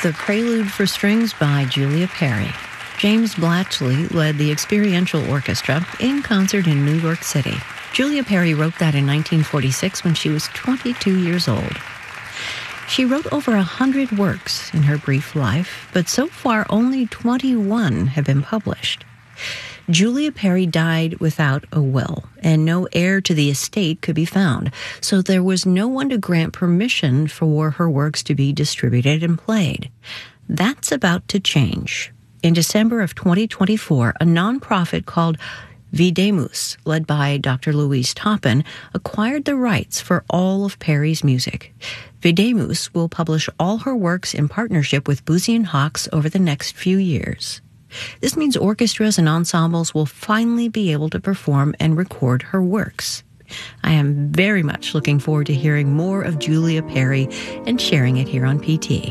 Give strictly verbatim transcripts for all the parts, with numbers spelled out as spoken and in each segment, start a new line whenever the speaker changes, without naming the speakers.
the Prelude for Strings by Julia Perry. James Blatchley led the Experiential Orchestra in concert in New York City. Julia Perry wrote that in nineteen forty-six when she was twenty-two years old. She wrote over a hundred works in her brief life, but so far only twenty-one have been published. Julia Perry died without a will, and no heir to the estate could be found, so there was no one to grant permission for her works to be distributed and played. That's about to change. In December of twenty twenty-four, a nonprofit called Videmus, led by Doctor Louise Toppin, acquired the rights for all of Perry's music. Videmus will publish all her works in partnership with Boosey and Hawkes over the next few years. This means orchestras and ensembles will finally be able to perform and record her works. I am very much looking forward to hearing more of Julia Perry and sharing it here on P T.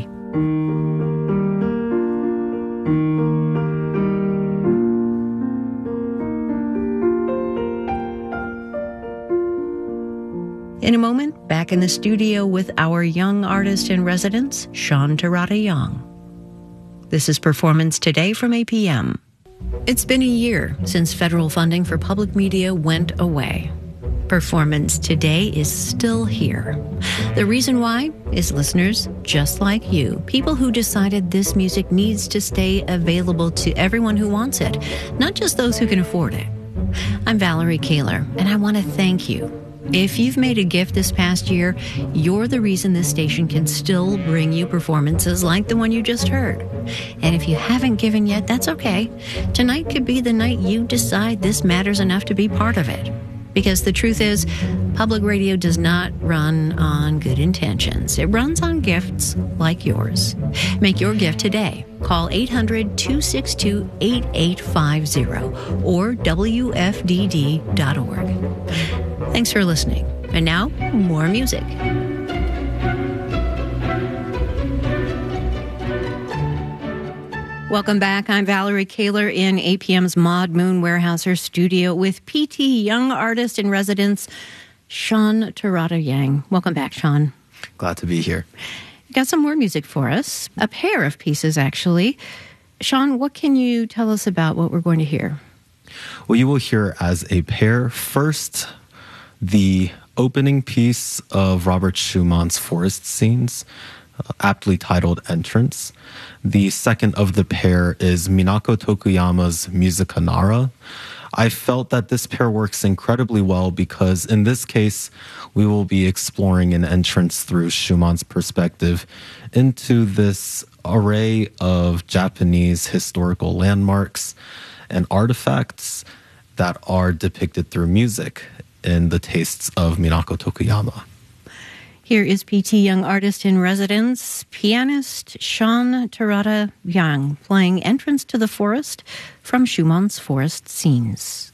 In a moment, back in the studio with our young artist in residence, Sean Terada-Young. This is Performance Today from A P M. It's been a year since federal funding for public media went away. Performance Today is still here. The reason why is listeners just like you, people who decided this music needs to stay available to everyone who wants it, not just those who can afford it. I'm Valerie Kaler, and I want to thank you. If you've made a gift this past year, you're the reason this station can still bring you performances like the one you just heard. And if you haven't given yet, that's okay. Tonight could be the night you decide this matters enough to be part of it. Because the truth is, public radio does not run on good intentions. It runs on gifts like yours. Make your gift today. Call eight hundred, two six two, eight eight five zero or W F D D dot org. Thanks for listening. And now, more music. Welcome back. I'm Valerie Kaler in A P M's Maud Moon Warehouser studio with P T young artist in residence, Sean Terada-Young. Welcome back, Sean.
Glad to be here.
You got some more music for us, a pair of pieces, actually. Sean, what can you tell us about what we're going to hear?
Well, you will hear as a pair. First, the opening piece of Robert Schumann's Forest Scenes, uh, aptly titled Entrance. The second of the pair is Minako Tokuyama's Musica Nara. I felt that this pair works incredibly well because in this case, we will be exploring an entrance through Schumann's perspective into this array of Japanese historical landmarks and artifacts that are depicted through music in the tastes of Minako Tokuyama.
Here is P T young artist in residence, pianist Sean Terada-Young, playing Entrance to the Forest from Schumann's Forest Scenes.